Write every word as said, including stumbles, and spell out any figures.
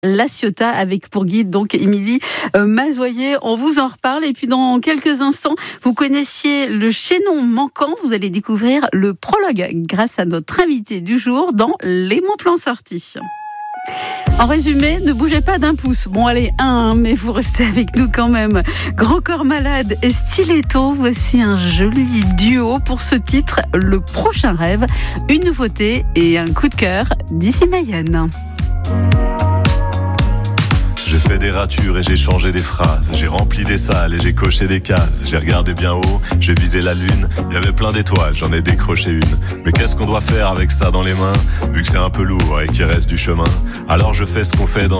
La Ciotat, avec pour guide donc Émilie euh, Mazoyer. On vous en reparle et puis dans quelques instants, vous connaissiez le chaînon manquant. Vous allez découvrir le prologue grâce à notre invité du jour dans Les bons plans sortis. En résumé, ne bougez pas d'un pouce. Bon, allez, un, mais vous restez avec nous quand même. Grand Corps Malade et Stiletto, voici un joli duo pour ce titre, Le Prochain Rêve. Une nouveauté et un coup de cœur d'ici Mayenne. J'ai fait des ratures et j'ai changé des phrases. J'ai rempli des salles et j'ai coché des cases. J'ai regardé bien haut, j'ai visé la lune. Il y avait plein d'étoiles, j'en ai décroché une. Mais qu'est-ce qu'on doit faire avec ça dans les mains, vu que c'est un peu lourd et qu'il reste du chemin? Alors je fais ce qu'on fait dans